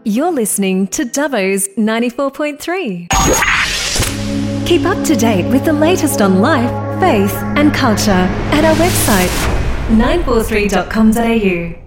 You're listening to Dubbo's 94.3. Keep up to date with the latest on life, faith and culture at our website 943.com.au.